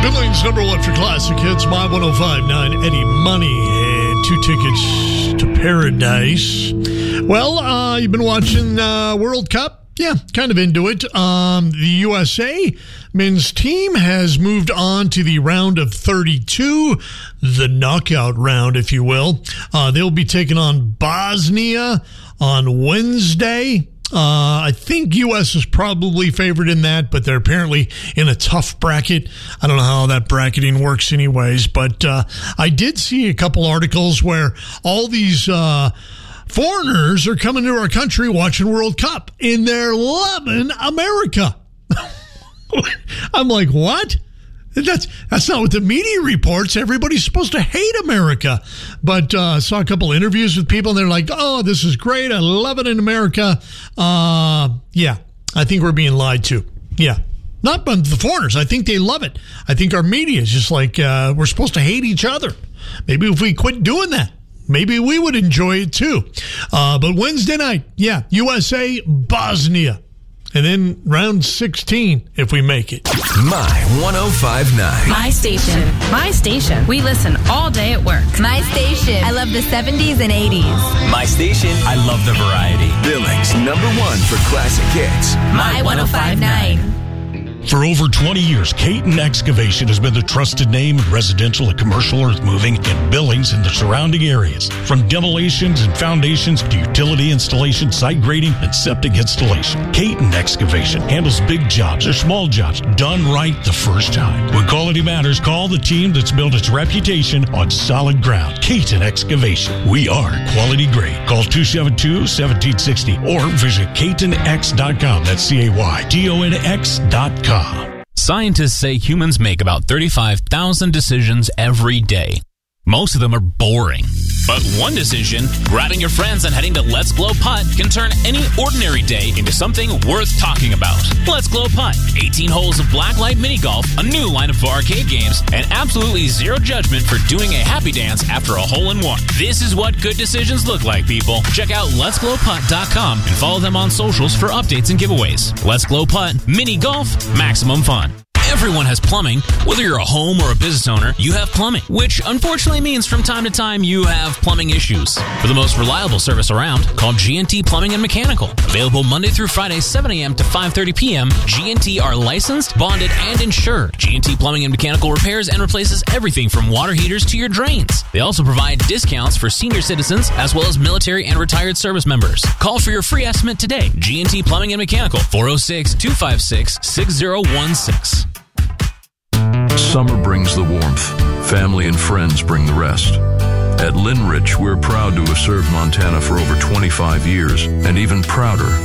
Billings number one for classic hits, My 105.9, Eddie Money, and 2 tickets to Paradise. Well, you've been watching World Cup? Yeah, kind of into it. The USA men's team has moved on to the round of 32, the knockout round, if you will. They'll be taking on Bosnia on Wednesday. I think U.S. is probably favored in that, but they're apparently in a tough bracket. I don't know how that bracketing works anyways, but I did see a couple articles where all these foreigners are coming to our country watching World Cup, and they're loving America. I'm like, what? That's not what the media reports. Everybody's supposed to hate America. But I saw a couple interviews with people, and they're like, oh, this is great. I love it in America. Yeah, I think we're being lied to. Yeah. Not by the foreigners. I think they love it. I think our media is just like, we're supposed to hate each other. Maybe if we quit doing that, maybe we would enjoy it too. But Wednesday night, yeah, USA, Bosnia. And then round 16, if we make it. My 105.9. My station. My station. We listen all day at work. My station. I love the 70s and 80s. My station. I love the variety. Billings number one for classic hits. My 105.9. For over 20 years, Caton Excavation has been the trusted name in residential and commercial earthmoving in Billings and the surrounding areas. From demolitions and foundations to utility installation, site grading, and septic installation, Caton Excavation handles big jobs or small jobs done right the first time. When quality matters, call the team that's built its reputation on solid ground. Caton Excavation. We are quality grade. Call 272-1760 or visit CatonX.com. That's CAYTONX.com. Scientists say humans make about 35,000 decisions every day. Most of them are boring. But one decision, grabbing your friends and heading to Let's Glow Putt, can turn any ordinary day into something worth talking about. Let's Glow Putt. 18 holes of blacklight mini golf, a new line of arcade games, and absolutely zero judgment for doing a happy dance after a hole-in-one. This is what good decisions look like, people. Check out letsglowputt.com and follow them on socials for updates and giveaways. Let's Glow Putt. Mini golf. Maximum fun. Everyone has plumbing. Whether you're a home or a business owner, you have plumbing, which unfortunately means from time to time you have plumbing issues. For the most reliable service around, call G&T Plumbing and Mechanical. Available Monday through Friday, 7 a.m. to 5:30 p.m., G&T are licensed, bonded, and insured. G&T Plumbing and Mechanical repairs and replaces everything from water heaters to your drains. They also provide discounts for senior citizens as well as military and retired service members. Call for your free estimate today. G&T Plumbing and Mechanical, 406-256-6016. Summer brings the warmth. Family and friends bring the rest. At Linrich, we're proud to have served Montana for over 25 years, and even prouder